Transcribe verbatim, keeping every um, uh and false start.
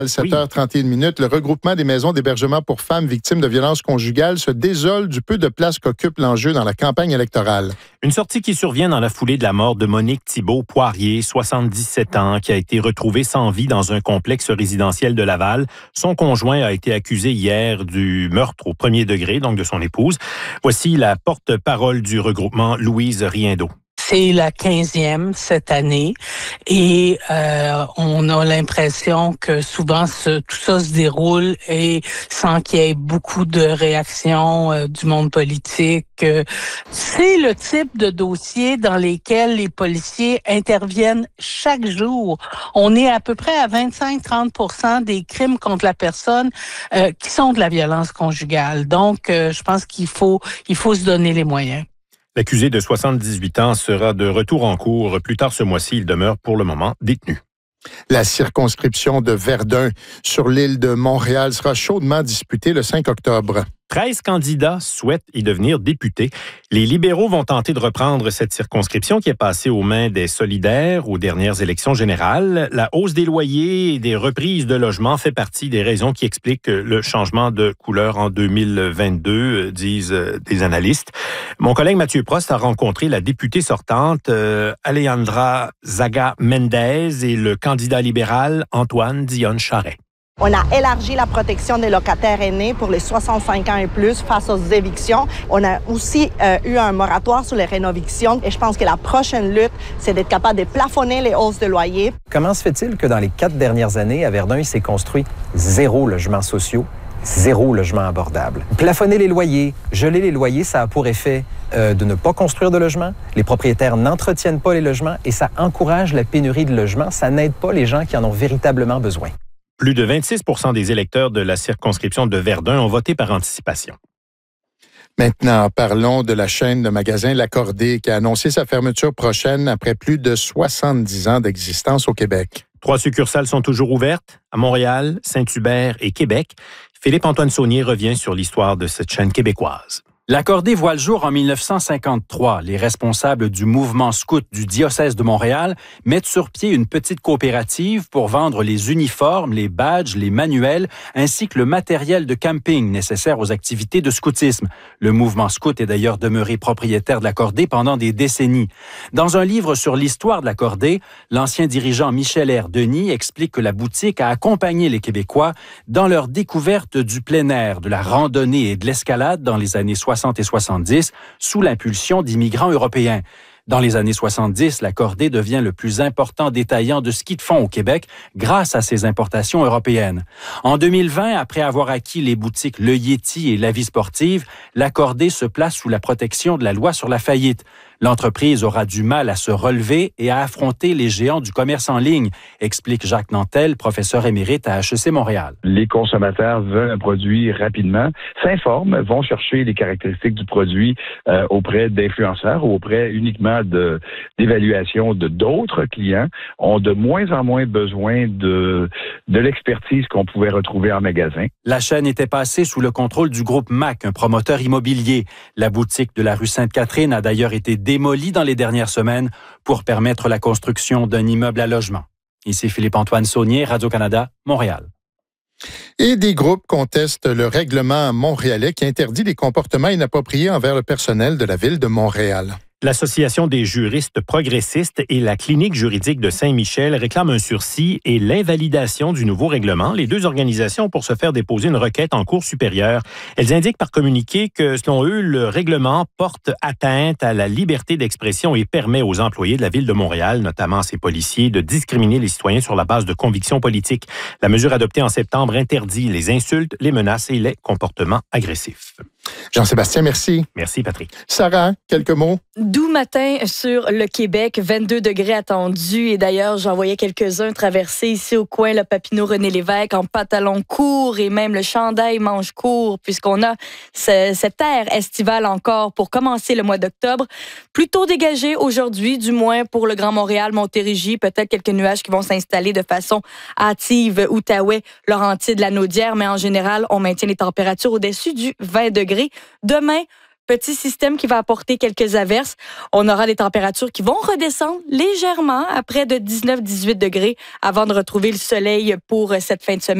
sept heures trente et une minutes, le regroupement des maisons d'hébergement pour femmes victimes de violences conjugales se désole du peu de place qu'occupe l'enjeu dans la campagne électorale. Une sortie qui survient dans la foulée de la mort de Monique Thibault-Poirier, soixante-dix-sept ans, qui a été retrouvée sans vie dans un complexe résidentiel de Laval. Son conjoint a été accusé hier du meurtre au premier degré, donc de son épouse. Voici la porte-parole du regroupement, Louise Riendeau. C'est la quinzième cette année et euh, on a l'impression que souvent ce, tout ça se déroule et sans qu'il y ait beaucoup de réactions euh, du monde politique. Euh, c'est le type de dossier dans lesquels les policiers interviennent chaque jour. On est à peu près à vingt-cinq à trente pour cent des crimes contre la personne euh, qui sont de la violence conjugale. Donc, euh, je pense qu'il faut, il faut se donner les moyens. L'accusé de soixante-dix-huit ans sera de retour en cours plus tard ce mois-ci. Il demeure pour le moment détenu. La circonscription de Verdun sur l'île de Montréal sera chaudement disputée le cinq octobre. treize candidats souhaitent y devenir députés. Les libéraux vont tenter de reprendre cette circonscription qui est passée aux mains des solidaires aux dernières élections générales. La hausse des loyers et des reprises de logements fait partie des raisons qui expliquent le changement de couleur en deux mille vingt-deux, disent des analystes. Mon collègue Mathieu Prost a rencontré la députée sortante euh, Alejandra Zaga Mendez et le candidat libéral Antoine Dionne Charret. On a élargi la protection des locataires aînés pour les soixante-cinq ans et plus face aux évictions. On a aussi euh, eu un moratoire sur les rénovictions et je pense que la prochaine lutte, c'est d'être capable de plafonner les hausses de loyers. Comment se fait-il que dans les quatre dernières années, à Verdun, il s'est construit zéro logements sociaux, zéro logement abordable? Plafonner les loyers, geler les loyers, ça a pour effet euh, de ne pas construire de logements. Les propriétaires n'entretiennent pas les logements et ça encourage la pénurie de logements. Ça n'aide pas les gens qui en ont véritablement besoin. Plus de vingt-six pour cent des électeurs de la circonscription de Verdun ont voté par anticipation. Maintenant, parlons de la chaîne de magasins L'Accordé qui a annoncé sa fermeture prochaine après plus de soixante-dix ans d'existence au Québec. Trois succursales sont toujours ouvertes, à Montréal, Saint-Hubert et Québec. Philippe-Antoine Saunier revient sur l'histoire de cette chaîne québécoise. L'Accordé voit le jour en dix-neuf cent cinquante-trois. Les responsables du mouvement scout du diocèse de Montréal mettent sur pied une petite coopérative pour vendre les uniformes, les badges, les manuels, ainsi que le matériel de camping nécessaire aux activités de scoutisme. Le mouvement scout est d'ailleurs demeuré propriétaire de l'Accordé pendant des décennies. Dans un livre sur l'histoire de l'Accordé, l'ancien dirigeant Michel R. Denis explique que la boutique a accompagné les Québécois dans leur découverte du plein air, de la randonnée et de l'escalade dans les années soixante et soixante-dix, sous l'impulsion d'immigrants européens. Dans les années soixante-dix, l'Accordé devient le plus important détaillant de ski de fond au Québec grâce à ses importations européennes. En deux mille vingt, après avoir acquis les boutiques Le Yeti et La Vie sportive, l'Accordé se place sous la protection de la loi sur la faillite. L'entreprise aura du mal à se relever et à affronter les géants du commerce en ligne, explique Jacques Nantel, professeur émérite à H E C Montréal. Les consommateurs veulent un produit rapidement, s'informent, vont chercher les caractéristiques du produit euh, auprès d'influenceurs ou auprès uniquement de, d'évaluation de d'autres clients, ont de moins en moins besoin de, de l'expertise qu'on pouvait retrouver en magasin. La chaîne était passée sous le contrôle du groupe M A C, un promoteur immobilier. La boutique de la rue Sainte-Catherine a d'ailleurs été démolie dans les dernières semaines pour permettre la construction d'un immeuble à logement. Ici Philippe-Antoine Saunier, Radio-Canada, Montréal. Et des groupes contestent le règlement montréalais qui interdit les comportements inappropriés envers le personnel de la ville de Montréal. L'Association des juristes progressistes et la Clinique juridique de Saint-Michel réclament un sursis et l'invalidation du nouveau règlement. Les deux organisations pour se faire déposer une requête en cour supérieure. Elles indiquent par communiqué que, selon eux, le règlement porte atteinte à la liberté d'expression et permet aux employés de la Ville de Montréal, notamment à ses policiers, de discriminer les citoyens sur la base de convictions politiques. La mesure adoptée en septembre interdit les insultes, les menaces et les comportements agressifs. Jean-Sébastien, merci. Merci, Patrick. Sarah, quelques mots? Doux matin sur le Québec, vingt-deux degrés attendus. Et d'ailleurs, j'en voyais quelques-uns traverser ici au coin, le Papineau René Lévesque en pantalon court et même le chandail manche court, puisqu'on a ce, cet air estival encore pour commencer le mois d'octobre. Plutôt dégagé aujourd'hui, du moins pour le Grand Montréal, Montérégie. Peut-être quelques nuages qui vont s'installer de façon hâtive, Outaouais, Laurentides, Lanaudière, mais en général, on maintient les températures au-dessus du vingt degrés. Demain, petit système qui va apporter quelques averses. On aura des températures qui vont redescendre légèrement à près de dix-neuf à dix-huit degrés avant de retrouver le soleil pour cette fin de semaine.